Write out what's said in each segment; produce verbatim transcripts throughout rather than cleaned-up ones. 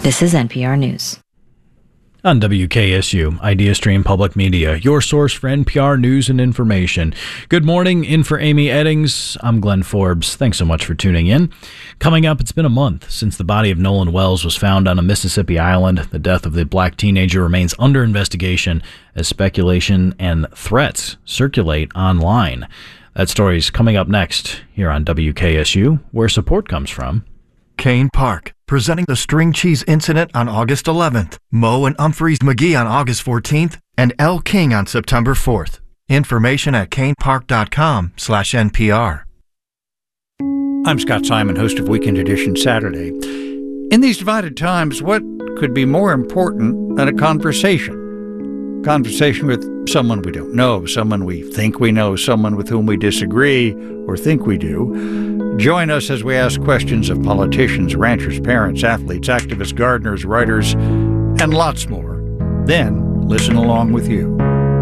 This is N P R News. On W K S U, IdeaStream Public Media, your source for N P R news and information. Good morning. In for Amy Eddings, I'm Glenn Forbes. Thanks so much for tuning in. Coming up, it's been a month since the body of Nolan Wells was found on a Mississippi island. The death of the black teenager remains under investigation as speculation and threats circulate online. That story's coming up next here on W K S U, where support comes from Kane Park, presenting the string cheese incident on August eleventh, Moe and Humphreys McGee on August fourteenth, and Elle King on September fourth. Information at canepark.com slash NPR. I'm Scott Simon, host of Weekend Edition Saturday. In these divided times, what could be more important than a conversation? Conversation with someone we don't know, someone we think we know, someone with whom we disagree or think we do. Join us as we ask questions of politicians, ranchers, parents, athletes, activists, gardeners, writers, and lots more. Then listen along with you.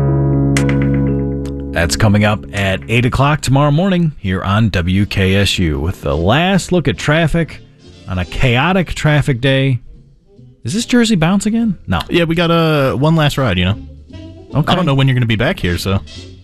That's coming up at eight o'clock tomorrow morning here on W K S U with the last look at traffic on a chaotic traffic day. Is this Jersey Bounce again? No. Yeah, we got a uh, one last ride, you know. Okay. I don't know when you're going to be back here, so.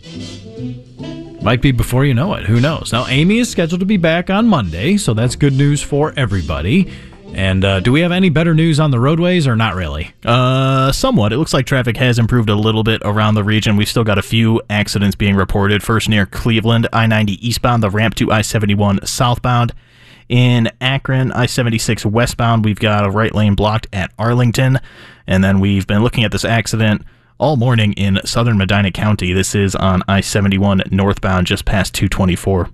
Might be before you know it. Who knows? Now, Amy is scheduled to be back on Monday, so that's good news for everybody. And uh, do we have any better news on the roadways or not really? Uh, somewhat. It looks like traffic has improved a little bit around the region. We've still got a few accidents being reported. First near Cleveland, I ninety eastbound, the ramp to I seventy-one southbound. In Akron, I seventy-six westbound, we've got a right lane blocked at Arlington. And then we've been looking at this accident all morning in southern Medina County. This is on I seventy-one northbound, just past two twenty-four.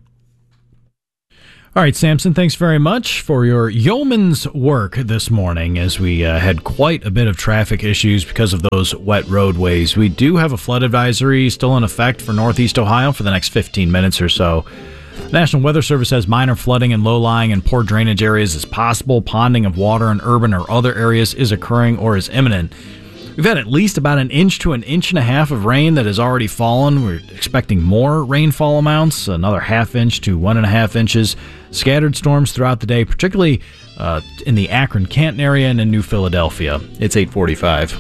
All right, Samson, thanks very much for your yeoman's work this morning as we uh, had quite a bit of traffic issues because of those wet roadways. We do have a flood advisory still in effect for Northeast Ohio for the next fifteen minutes or so. The National Weather Service says minor flooding in low-lying and poor drainage areas is possible. Ponding of water in urban or other areas is occurring or is imminent. We've had at least about an inch to an inch and a half of rain that has already fallen. We're expecting more rainfall amounts, another half inch to one and a half inches. Scattered storms throughout the day, particularly uh, in the Akron-Canton area and in New Philadelphia. It's eight forty-five.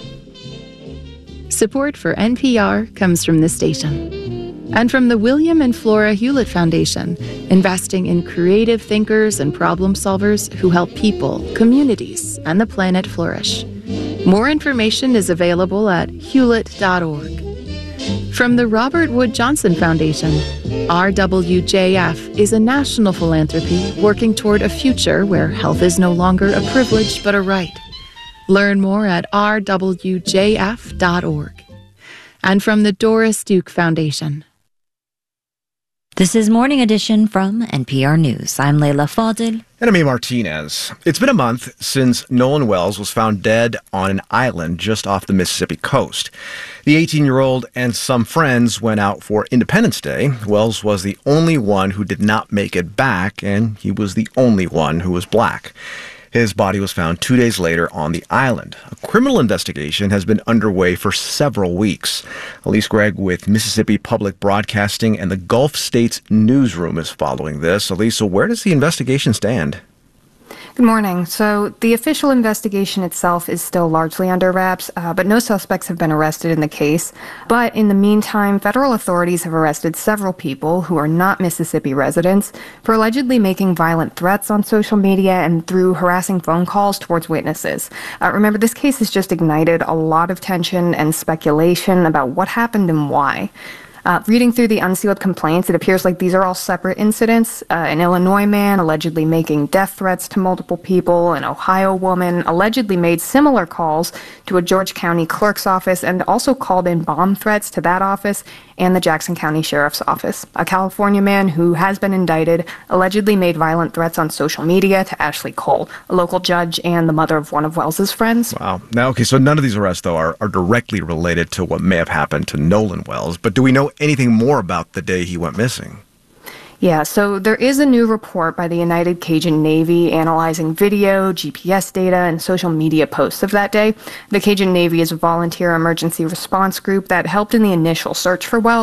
Support for N P R comes from this station and from the William and Flora Hewlett Foundation, investing in creative thinkers and problem solvers who help people, communities, and the planet flourish. More information is available at hewlett dot org. From the Robert Wood Johnson Foundation, R W J F is a national philanthropy working toward a future where health is no longer a privilege but a right. Learn more at r w j f dot org. And from the Doris Duke Foundation. This is Morning Edition from N P R News. I'm Layla Fadil. And I'm A. Martinez. It's been a month since Nolan Wells was found dead on an island just off the Mississippi coast. The eighteen-year-old and some friends went out for Independence Day. Wells was the only one who did not make it back, and he was the only one who was black. His body was found two days later on the island. A criminal investigation has been underway for several weeks. Elise Gregg with Mississippi Public Broadcasting and the Gulf States Newsroom is following this. Elise, so where does the investigation stand? Good morning. So the official investigation itself is still largely under wraps, uh, but no suspects have been arrested in the case. But in the meantime, federal authorities have arrested several people who are not Mississippi residents for allegedly making violent threats on social media and through harassing phone calls towards witnesses. Uh, remember, this case has just ignited a lot of tension and speculation about what happened and why. Uh, reading through the unsealed complaints, it appears like these are all separate incidents. Uh, an Illinois man allegedly making death threats to multiple people. An Ohio woman allegedly made similar calls to a George County clerk's office and also called in bomb threats to that office and the Jackson County Sheriff's Office. A California man who has been indicted allegedly made violent threats on social media to Ashley Cole, a local judge and the mother of one of Wells's friends. Wow. Now, okay, so none of these arrests, though, are, are directly related to what may have happened to Nolan Wells, but do we know anything more about the day he went missing? Yeah, so there is a new report by the United Cajun Navy analyzing video, G P S data, and social media posts of that day. The Cajun Navy is a volunteer emergency response group that helped in the initial search for Wells.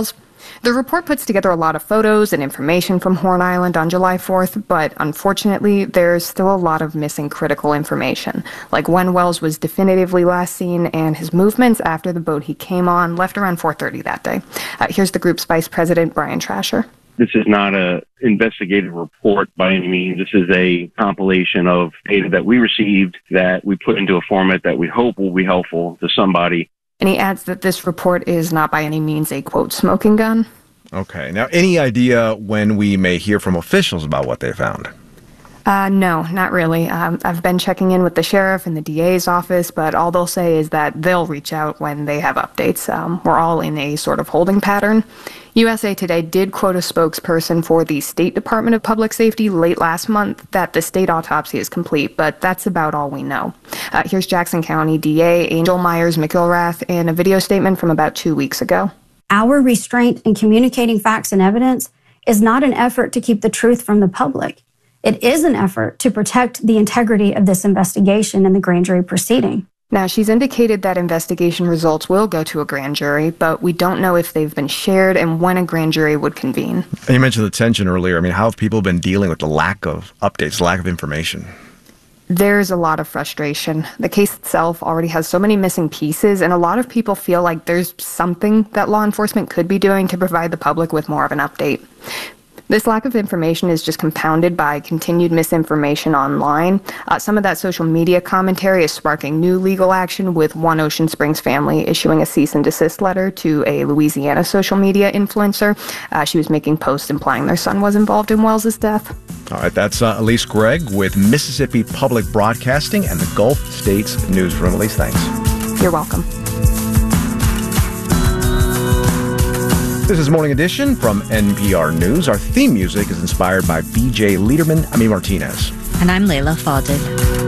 The report puts together a lot of photos and information from Horn Island on July fourth, but unfortunately, there's still a lot of missing critical information, like when Wells was definitively last seen and his movements after the boat he came on left around four thirty that day. Uh, here's the group's vice president, Brian Trasher. This is not an investigative report by any means. This is a compilation of data that we received that we put into a format that we hope will be helpful to somebody. And he adds that this report is not by any means a, quote, smoking gun. Okay. Now, any idea when we may hear from officials about what they found? Uh, no, not really. Um, I've been checking in with the sheriff and the D A's office, but all they'll say is that they'll reach out when they have updates. Um, we're all in a sort of holding pattern. U S A Today did quote a spokesperson for the State Department of Public Safety late last month that the state autopsy is complete, but that's about all we know. Uh, here's Jackson County D A Angel Myers McIlrath in a video statement from about two weeks ago. Our restraint in communicating facts and evidence is not an effort to keep the truth from the public. It is an effort to protect the integrity of this investigation and the grand jury proceeding. Now, she's indicated that investigation results will go to a grand jury, but we don't know if they've been shared and when a grand jury would convene. And you mentioned the tension earlier. I mean, how have people been dealing with the lack of updates, lack of information? There's a lot of frustration. The case itself already has so many missing pieces, and a lot of people feel like there's something that law enforcement could be doing to provide the public with more of an update. This lack of information is just compounded by continued misinformation online. Uh, some of that social media commentary is sparking new legal action, with one Ocean Springs family issuing a cease and desist letter to a Louisiana social media influencer. Uh, she was making posts implying their son was involved in Wells' death. All right, that's uh, Elise Gregg with Mississippi Public Broadcasting and the Gulf States Newsroom. Elise, thanks. You're welcome. This is Morning Edition from N P R News. Our theme music is inspired by B J Liederman, Ami Martinez. And I'm Layla Fadil.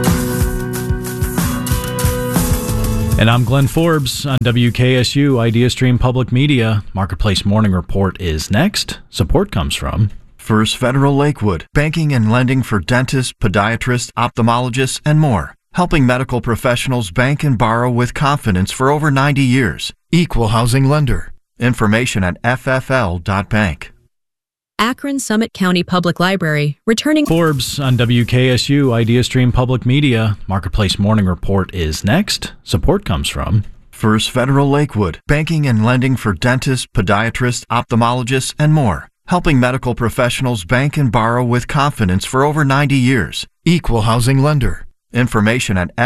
And I'm Glenn Forbes on W K S U IdeaStream Public Media. Marketplace Morning Report is next. Support comes from First Federal Lakewood, banking and lending for dentists, podiatrists, ophthalmologists, and more. Helping medical professionals bank and borrow with confidence for over ninety years. Equal housing lender. Information at F F L dot bank. Akron Summit County Public Library, returning... Forbes on W K S U IdeaStream Public Media. Marketplace Morning Report is next. Support comes from First Federal Lakewood, banking and lending for dentists, podiatrists, ophthalmologists, and more. Helping medical professionals bank and borrow with confidence for over ninety years. Equal housing lender. Information at